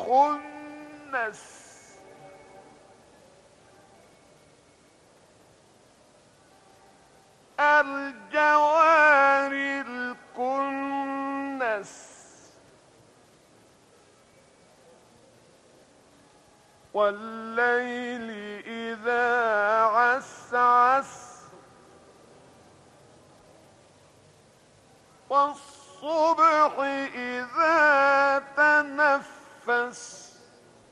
الخنس الجوار الكنس والليل إذا عسعس والصبح إذا تنفس